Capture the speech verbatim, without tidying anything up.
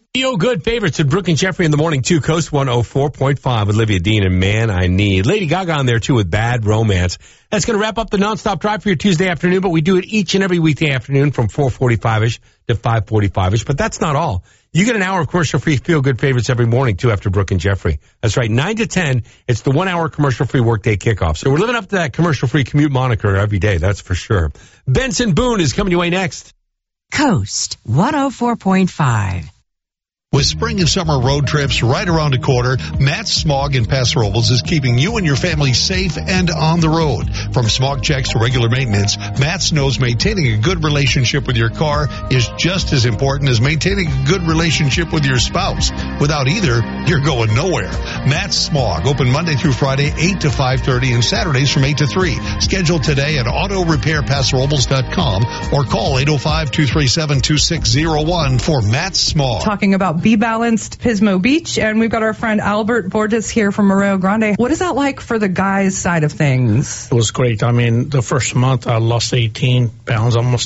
Feel Good favorites at Brooke and Jeffrey in the morning, too. Coast one oh four point five with Olivia Dean and Man I Need. Lady Gaga on there, too, with Bad Romance. That's going to wrap up the nonstop drive for your Tuesday afternoon, but we do it each and every weekday afternoon from four forty-five-ish to five forty-five-ish. But that's not all. You get an hour of commercial-free Feel Good favorites every morning, too, after Brooke and Jeffrey. That's right, nine to ten, it's the one-hour commercial-free workday kickoff. So we're living up to that commercial-free commute moniker every day, that's for sure. Benson Boone is coming your way next. Coast one oh four point five. With spring and summer road trips right around the corner, Matt's Smog in Paso Robles is keeping you and your family safe and on the road. From smog checks to regular maintenance, Matt's knows maintaining a good relationship with your car is just as important as maintaining a good relationship with your spouse. Without either, you're going nowhere. Matt's Smog, open Monday through Friday, eight to five thirty, and Saturdays from eight to three. Schedule today at auto repair paso robles dot com or call eight oh five, two three seven, two six oh one for Matt's Smog. Talking about Be Balanced Pismo Beach, and we've got our friend Albert Borges here from Arroyo Grande. What is that like for the guys' side of things? It was great. I mean, the first month I lost eighteen pounds, almost